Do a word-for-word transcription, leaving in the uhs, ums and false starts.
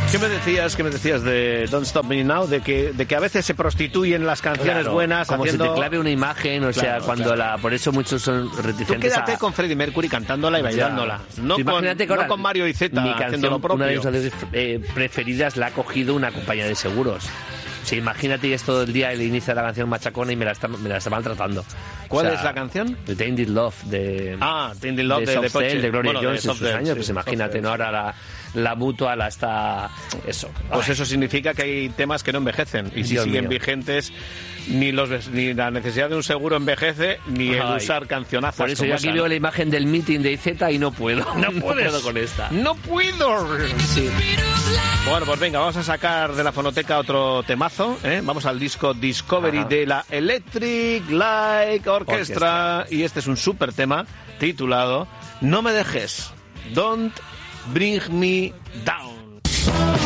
¿Qué me decías, qué me decías de Don't Stop Me Now? De que, de que a veces se prostituyen las canciones claro, buenas como haciendo... se te clave una imagen, o Claro, sea, cuando claro. la... Por eso muchos son reticentes. Tú quédate a... con Freddie Mercury cantándola y bailándola. No con, Imagínate que no ahora con Mario y Zeta mi haciendo canción, lo propio. una de mis canciones eh, preferidas la ha cogido una compañía de seguros. Sí, imagínate esto todo el día, el inicio de la canción machacona y me la, está, me la estaban tratando. ¿Cuál o sea, es la canción? The Tainted Love de... Ah, Tainted Love de, de, de, Soft Cell, Poche. de Gloria Bueno, Jones de en sus Soft Cell, años, sí, pues imagínate, Soft ¿no? Cell. Ahora la, la mutua la está... Eso. Pues Ay. eso significa que hay temas que no envejecen. Y si Dios siguen mío. vigentes, ni los ni la necesidad de un seguro envejece, ni el Ay. usar cancionazas Por eso como yo aquí esa, veo ¿no? la imagen del meeting de I Z y no puedo. No puedes. puedo con esta. ¡No puedo! Sí. Bueno, pues venga, vamos a sacar de la fonoteca otro temazo, ¿eh? Vamos al disco Discovery Ajá. de la Electric Light Orchestra. Orchestra. Y este es un súper tema titulado No me dejes, Don't Bring Me Down.